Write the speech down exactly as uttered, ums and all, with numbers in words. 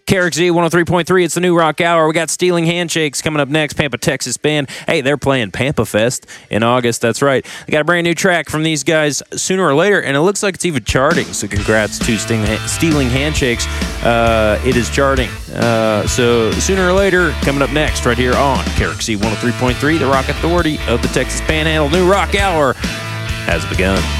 K R X Z one oh three point three, it's the New Rock Hour. We got Stealing Handshakes coming up next. Pampa, Texas band. Hey, they're playing Pampa Fest in August. That's right. They got a brand new track from these guys sooner or later, and it looks like it's even charting. So congrats to Stealing Handshakes. Uh, it is charting. Uh, so sooner or later, coming up next right here on K R X Z one oh three point three, the Rock Authority of the Texas Panhandle. New Rock Hour has begun.